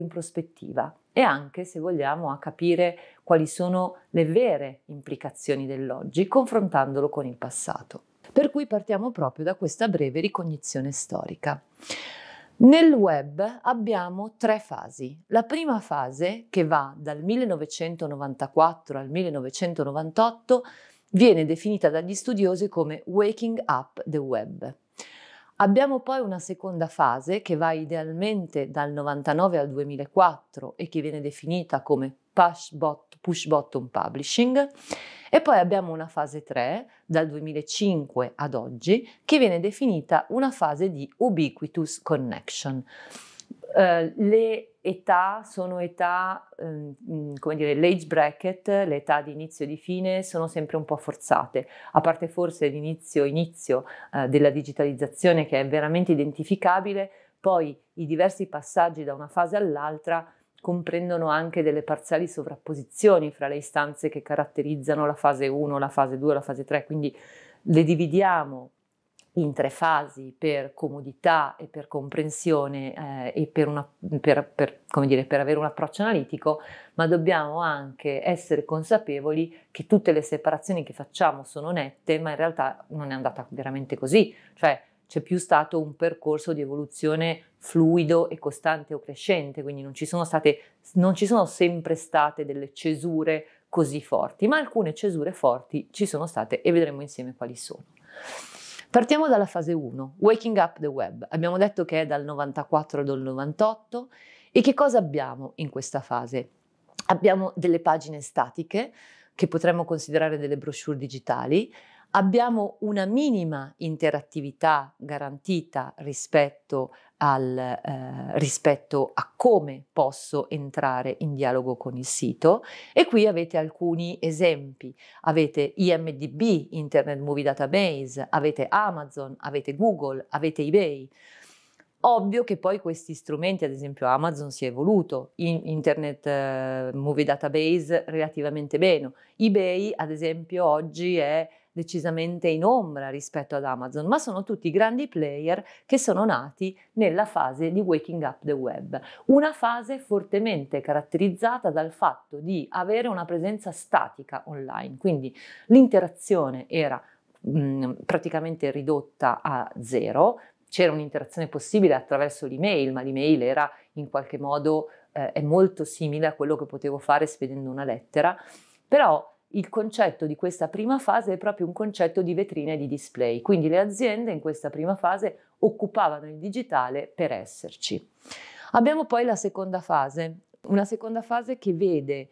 in prospettiva e anche, se vogliamo, a capire quali sono le vere implicazioni dell'oggi, confrontandolo con il passato. Per cui partiamo proprio da questa breve ricognizione storica. Nel web abbiamo 3 fasi. La prima fase, che va dal 1994 al 1998, viene definita dagli studiosi come Waking Up the Web. Abbiamo poi una seconda fase che va idealmente dal 99 al 2004 e che viene definita come push button publishing, e poi abbiamo una fase 3 dal 2005 ad oggi che viene definita una fase di ubiquitous connection. Le età sono come dire, l'age bracket, le età di inizio e di fine sono sempre un po' forzate, a parte forse l'inizio della digitalizzazione, che è veramente identificabile. Poi i diversi passaggi da una fase all'altra comprendono anche delle parziali sovrapposizioni fra le istanze che caratterizzano la fase 1, la fase 2, la fase 3, quindi le dividiamo in 3 fasi per comodità e per comprensione e per avere un approccio analitico, ma dobbiamo anche essere consapevoli che tutte le separazioni che facciamo sono nette, ma in realtà non è andata veramente così, cioè c'è più stato un percorso di evoluzione fluido e costante o crescente, quindi non ci sono sempre state delle cesure così forti, ma alcune cesure forti ci sono state e vedremo insieme quali sono. Partiamo dalla fase 1, Waking Up the Web. Abbiamo detto che è dal 94 al 98 e che cosa abbiamo in questa fase? Abbiamo delle pagine statiche che potremmo considerare delle brochure digitali, abbiamo una minima interattività garantita rispetto a come posso entrare in dialogo con il sito, e qui avete alcuni esempi. Avete IMDb, Internet Movie Database, avete Amazon, avete Google, avete eBay. Ovvio che poi questi strumenti, ad esempio Amazon si è evoluto, in Internet Movie Database relativamente bene, eBay ad esempio oggi è decisamente in ombra rispetto ad Amazon, ma sono tutti grandi player che sono nati nella fase di Waking Up the Web, una fase fortemente caratterizzata dal fatto di avere una presenza statica online, quindi l'interazione era praticamente ridotta a zero. C'era un'interazione possibile attraverso l'email, ma l'email era in qualche modo è molto simile a quello che potevo fare spedendo una lettera, però il concetto di questa prima fase è proprio un concetto di vetrina e di display, quindi le aziende in questa prima fase occupavano il digitale per esserci. Abbiamo poi la seconda fase, una seconda fase che vede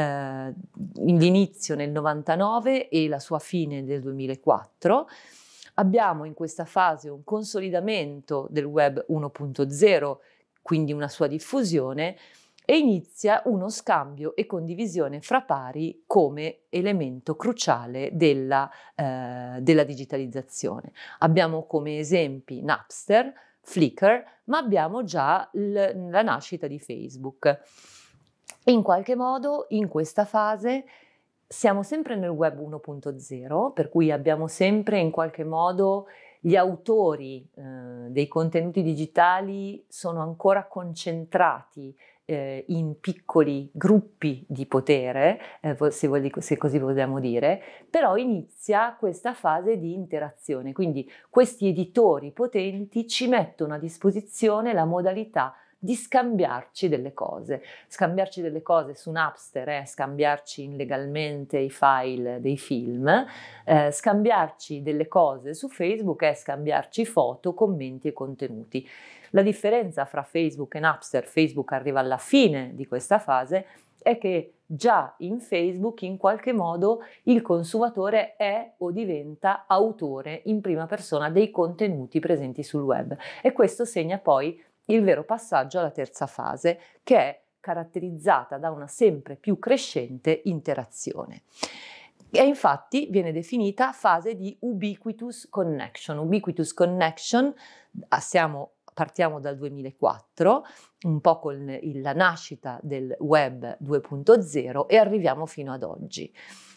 l'inizio nel 99 e la sua fine nel 2004. Abbiamo in questa fase un consolidamento del web 1.0, quindi una sua diffusione, e inizia uno scambio e condivisione fra pari come elemento cruciale della digitalizzazione. Abbiamo come esempi Napster, Flickr, ma abbiamo già la nascita di Facebook. In qualche modo in questa fase siamo sempre nel web 1.0, per cui abbiamo sempre in qualche modo gli autori dei contenuti digitali sono ancora concentrati in piccoli gruppi di potere, se così vogliamo dire, però inizia questa fase di interazione, quindi questi editori potenti ci mettono a disposizione la modalità di scambiarci delle cose. Scambiarci delle cose su Napster è scambiarci illegalmente i file dei film, scambiarci delle cose su Facebook è scambiarci foto, commenti e contenuti. La differenza fra Facebook e Napster, Facebook arriva alla fine di questa fase, è che già in Facebook in qualche modo il consumatore è o diventa autore in prima persona dei contenuti presenti sul web, e questo segna poi il vero passaggio alla terza fase, che è caratterizzata da una sempre più crescente interazione. E infatti viene definita fase di ubiquitous connection. Ubiquitous connection, partiamo dal 2004, un po' con la nascita del web 2.0, e arriviamo fino ad oggi.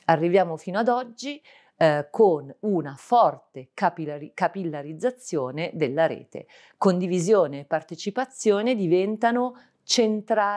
Con una forte capillarizzazione della rete. Condivisione e partecipazione diventano centrare